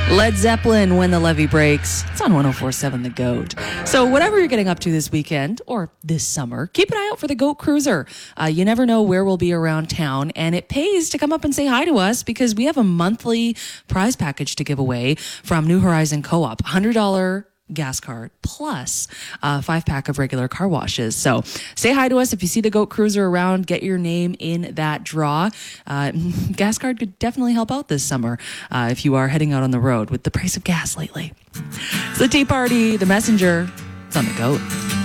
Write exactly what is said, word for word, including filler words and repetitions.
Led Zeppelin, When the Levee Breaks. It's on one oh four point seven The Goat. So whatever you're getting up to this weekend or this summer, keep an eye out for the Goat Cruiser. Uh, you never know where we'll be around town, and it pays to come up and say hi to us because we have a monthly prize package to give away from New Horizon Co-op. one hundred dollars gas card plus a five pack of regular car washes. So say hi to us if you see the Goat Cruiser around. Get your name in that draw. Uh, gas card could definitely help out this summer uh, if you are heading out on the road with the price of gas lately. It's the Tea Party, the Messenger. It's on the Goat.